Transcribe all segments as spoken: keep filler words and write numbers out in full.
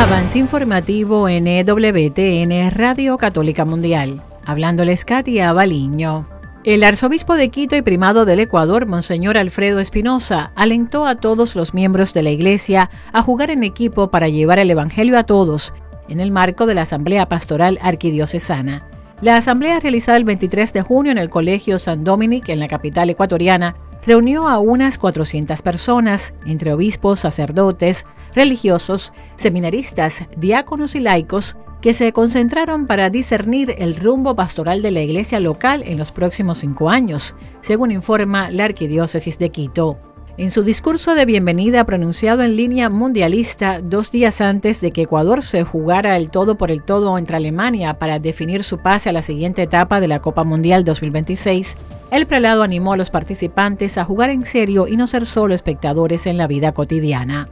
Avance informativo en E W T N Radio Católica Mundial. Hablándoles Katia Baliño. El arzobispo de Quito y primado del Ecuador, Monseñor Alfredo Espinosa, alentó a todos los miembros de la Iglesia a jugar en equipo para llevar el Evangelio a todos, en el marco de la Asamblea Pastoral Arquidiocesana. La asamblea realizada el veintitrés de junio en el Colegio San Dominic, en la capital ecuatoriana, reunió a unas cuatrocientas personas, entre obispos, sacerdotes, religiosos, seminaristas, diáconos y laicos, que se concentraron para discernir el rumbo pastoral de la iglesia local en los próximos cinco años, según informa la Arquidiócesis de Quito. En su discurso de bienvenida pronunciado en línea mundialista dos días antes de que Ecuador se jugara el todo por el todo entre Alemania para definir su pase a la siguiente etapa de la Copa Mundial dos mil veintiséis, el prelado animó a los participantes a jugar en serio y no ser solo espectadores en la vida cotidiana.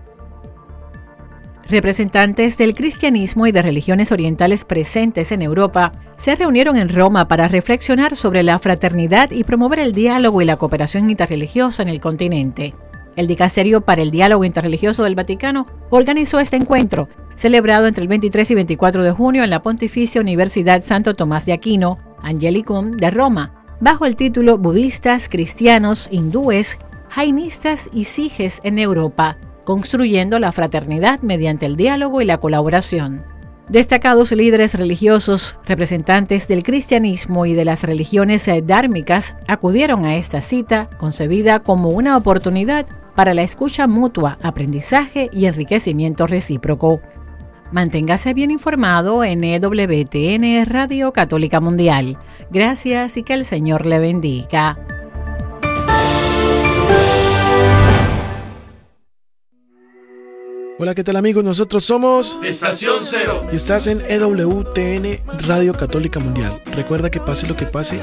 Representantes del cristianismo y de religiones orientales presentes en Europa se reunieron en Roma para reflexionar sobre la fraternidad y promover el diálogo y la cooperación interreligiosa en el continente. El Dicasterio para el Diálogo Interreligioso del Vaticano organizó este encuentro, celebrado entre el veintitrés y veinticuatro de junio en la Pontificia Universidad Santo Tomás de Aquino, Angelicum de Roma, bajo el título Budistas, Cristianos, Hindúes, Jainistas y Sijes en Europa, construyendo la fraternidad mediante el diálogo y la colaboración. Destacados líderes religiosos, representantes del cristianismo y de las religiones dármicas acudieron a esta cita, concebida como una oportunidad para la escucha mutua, aprendizaje y enriquecimiento recíproco. Manténgase bien informado en E W T N Radio Católica Mundial. Gracias y que el Señor le bendiga. Hola, ¿qué tal amigos? Nosotros somos Estación Cero y estás en E W T N Radio Católica Mundial. Recuerda que pase lo que pase,